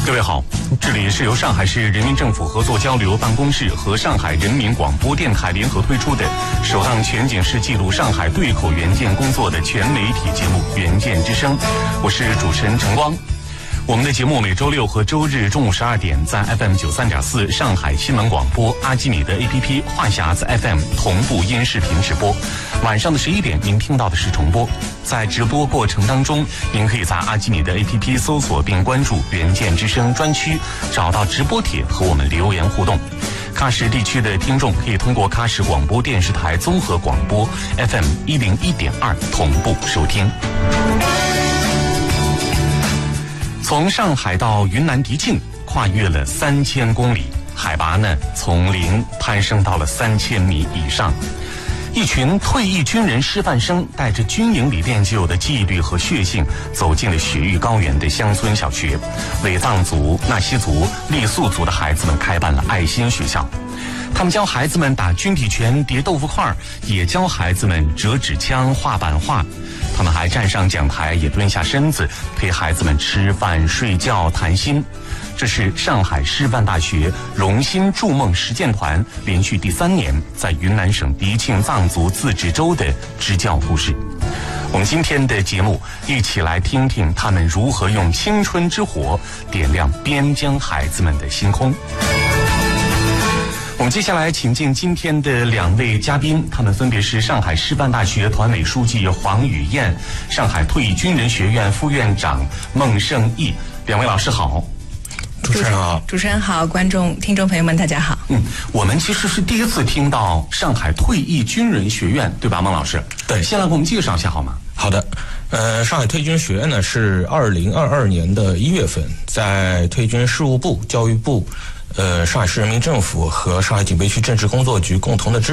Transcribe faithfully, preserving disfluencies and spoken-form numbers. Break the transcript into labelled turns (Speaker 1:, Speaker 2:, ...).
Speaker 1: 各位好，这里是由上海市人民政府合作交流办公室和上海人民广播电台联合推出的首档全景式记录上海对口援建工作的全媒体节目《援建之声》，我是主持人陈光。我们的节目每周六和周日中午十二点在 F M 九三点四上海新闻广播、阿基米德 A P P、话匣子 F M 同步音视频直播。晚上的十一点，您听到的是重播。在直播过程当中，您可以在阿基米德 A P P 搜索并关注“援建之声”专区，找到直播帖和我们留言互动。喀什地区的听众可以通过喀什广播电视台综合广播 F M 一零一点二同步收听。从上海到云南迪庆，跨越了三千公里，海拔呢从零攀升到了三千米以上。一群退役军人师范生带着军营里练就的纪律和血性，走进了雪域高原的乡村小学，为藏族、纳西族、傈僳族的孩子们开办了爱心学校。他们教孩子们打军体拳、叠豆腐块，也教孩子们折纸枪、画版画。他们还站上讲台，也蹲下身子陪孩子们吃饭、睡觉、谈心。这是上海师范大学荣心筑梦实践团连续第三年在云南省迪庆藏族自治州的支教故事。我们今天的节目一起来听听他们如何用青春之火点亮边疆孩子们的星空。我们接下来请进今天的两位嘉宾，他们分别是上海师范大学团委书记黄雨燕、上海退役军人学院副院长孟胜义。两位老师好。
Speaker 2: 主持人好，主持人好，观众、听众朋友们，大家好。
Speaker 1: 嗯，我们其实是第一次听到上海退役军人学院，对吧，孟老师？
Speaker 3: 对，
Speaker 1: 先来给我们介绍一下好吗？
Speaker 3: 好的，呃，上海退役军学院呢是二零二二年的一月份，在退役军事务部、教育部、呃上海市人民政府和上海警备区政治工作局共同的支